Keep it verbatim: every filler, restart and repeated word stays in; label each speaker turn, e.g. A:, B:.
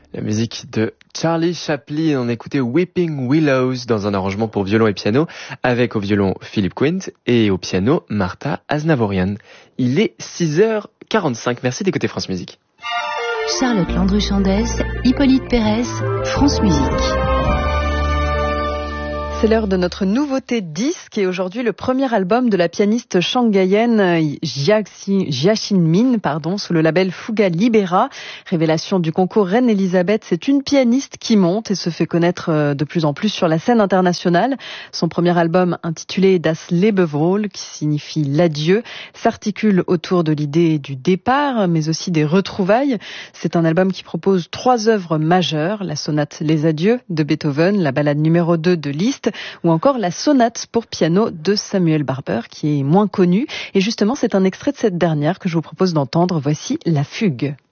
A: La musique de Charlie Chaplin, on écoutait Weeping Willows dans un arrangement pour violon et piano avec au violon Philippe Quint et au piano Martha Aznavourian. Il est six heures quarante-cinq, merci d'écouter France Musique.
B: Charlotte Landru-Chandès, Hippolyte Pérez, France Musique.
C: C'est l'heure de notre nouveauté disque et aujourd'hui le premier album de la pianiste shanghaïenne Jiaxin Min, pardon, sous le label Fuga Libera. Révélation du concours Reine Elisabeth, c'est une pianiste qui monte et se fait connaître de plus en plus sur la scène internationale. Son premier album intitulé Das Lebewohl, qui signifie l'adieu, s'articule autour de l'idée du départ, mais aussi des retrouvailles. C'est un album qui propose trois œuvres majeures, la sonate Les Adieux de Beethoven, la ballade numéro deux de Liszt, ou encore la sonate pour piano de Samuel Barber, qui est moins connue. Et justement, c'est un extrait de cette dernière que je vous propose d'entendre. Voici la fugue.